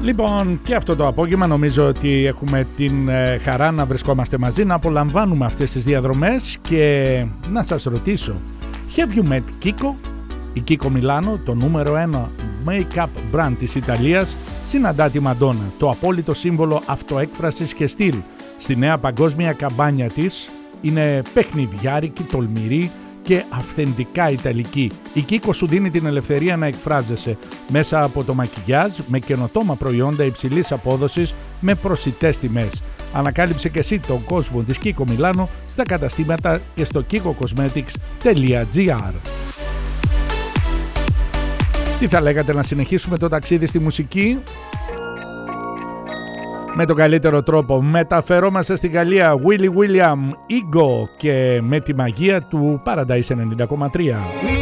Λοιπόν, και αυτό το απόγευμα νομίζω ότι έχουμε την χαρά να βρισκόμαστε μαζί, να απολαμβάνουμε αυτές τις διαδρομές και να σας ρωτήσω, have you met Kiko? Η Kiko Milano, το νούμερο 1 make-up brand της Ιταλίας, συναντά τη Μαντόνα, το απόλυτο σύμβολο αυτοέκφρασης και στυλ. Στη νέα παγκόσμια καμπάνια της είναι παιχνιδιάρικη, τολμηρή και αυθεντικά ιταλική. Η Kiko σου δίνει την ελευθερία να εκφράζεσαι μέσα από το μακιγιάζ με καινοτόμα προϊόντα υψηλής απόδοσης με προσιτές τιμές. Ανακάλυψε και εσύ τον κόσμο της Kiko Milano στα καταστήματα και στο kikocosmetics.gr. Τι θα λέγατε, να συνεχίσουμε το ταξίδι στη μουσική? Με τον καλύτερο τρόπο μεταφερόμαστε στη Γαλλία. Willy William, Ego, και με τη μαγεία του Paradise 90,3.